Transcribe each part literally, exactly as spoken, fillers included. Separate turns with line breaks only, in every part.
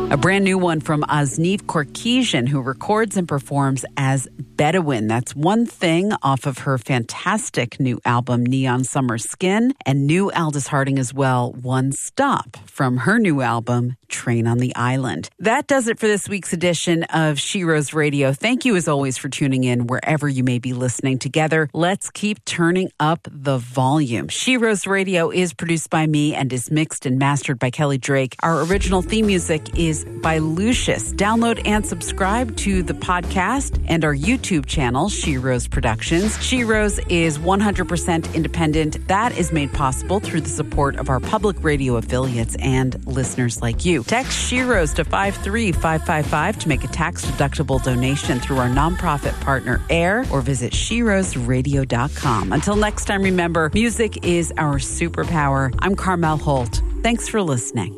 A brand new one from Osneef Korkesian, who records and performs as Bedouin. That's one thing off of her fantastic new album, Neon Summer Skin, and new Aldous Harding as well, One Stop, from her new album, Train on the Island. That does it for this week's edition of She Rose Radio. Thank you as always for tuning in wherever you may be listening. Together, let's keep turning up the volume. She Rose Radio is produced by me and is mixed and mastered by Kelly Drake. Our original theme music is by Lucius. Download and subscribe to the podcast and our YouTube channel, She Rose Productions. She Rose is one hundred percent independent. That is made possible through the support of our public radio affiliates and listeners like you. Text She Rose to five three five five five to make a tax-deductible donation through our nonprofit partner AIR, or visit she rose radio dot com. Until next time, remember, music is our superpower. I'm Carmel Holt. Thanks for listening.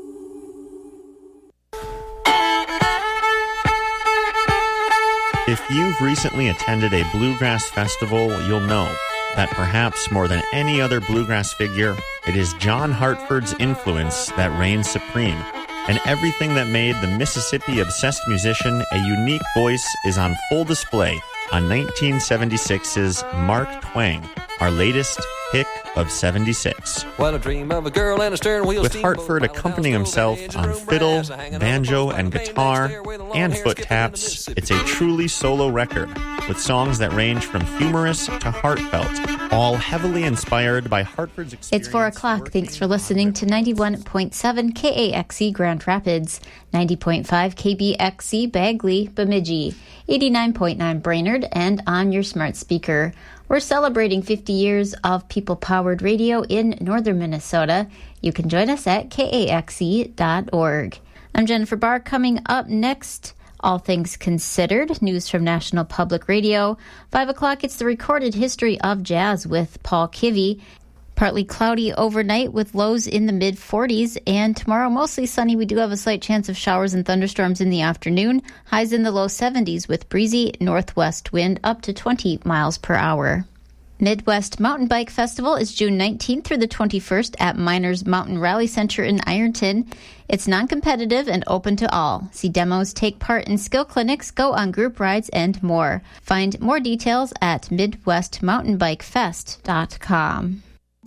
If you've recently attended a bluegrass festival, you'll know that perhaps more than any other bluegrass figure, it is John Hartford's influence that reigns supreme. And everything that made the Mississippi-obsessed musician a unique voice is on full display on nineteen seventy-six's Mark Twang, our latest pick of seventy-six.
Well, I dream of a girl and a stern wheel.
With Hartford accompanying himself on fiddle, banjo, and guitar, and foot taps, it's a truly solo record with songs that range from humorous to heartfelt, all heavily inspired by Hartford's experience.
It's four o'clock. Thanks for listening to ninety-one point seven K A X E Grand Rapids, ninety point five K B X E Bagley, Bemidji, eighty-nine point nine Brainerd, and on your smart speaker. We're celebrating fifty years of people-powered radio in northern Minnesota. You can join us at K A X E dot org. I'm Jennifer Barr. Coming up next, All Things Considered, news from National Public Radio. Five o'clock, it's the recorded history of jazz with Paul Kivy. Partly cloudy overnight with lows in the mid forties, and tomorrow mostly sunny. We do have a slight chance of showers and thunderstorms in the afternoon. Highs in the low seventies with breezy northwest wind up to twenty miles per hour. Midwest Mountain Bike Festival is June nineteenth through the twenty-first at Miners Mountain Rally Center in Ironton. It's non-competitive and open to all. See demos, take part in skill clinics, go on group rides, and more. Find more details at midwest mountain bike fest dot com.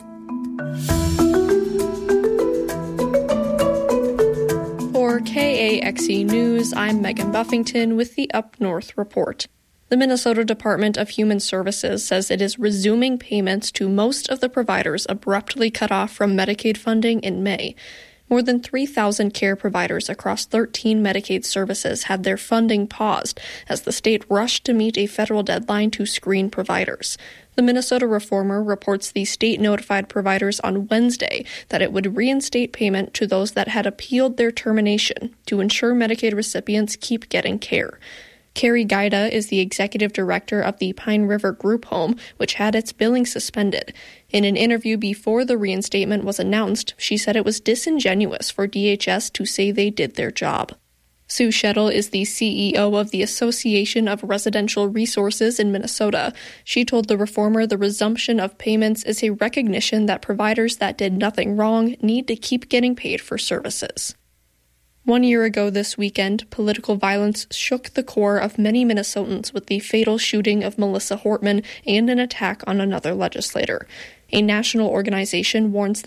For K A X E News, I'm Megan Buffington with the Up North Report. The Minnesota Department of Human Services says it is resuming payments to most of the providers abruptly cut off from Medicaid funding in May. More than three thousand care providers across thirteen Medicaid services had their funding paused as the state rushed to meet a federal deadline to screen providers. The Minnesota Reformer reports the state notified providers on Wednesday that it would reinstate payment to those that had appealed their termination to ensure Medicaid recipients keep getting care. Carrie Gaida is the executive director of the Pine River Group Home, which had its billing suspended. In an interview before the reinstatement was announced, she said it was disingenuous for D H S to say they did their job. Sue Shettle is the C E O of the Association of Residential Resources in Minnesota. She told the Reformer the resumption of payments is a recognition that providers that did nothing wrong need to keep getting paid for services. One year ago this weekend, political violence shook the core of many Minnesotans with the fatal shooting of Melissa Hortman and an attack on another legislator. A national organization warns that